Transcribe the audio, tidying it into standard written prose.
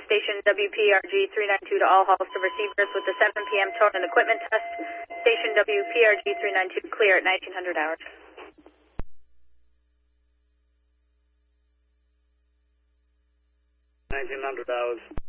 station WPRG 392 to all halls to receivers with the 7 p.m. tone and equipment test. Station WPRG 392 clear at 1900 hours. 1900 hours.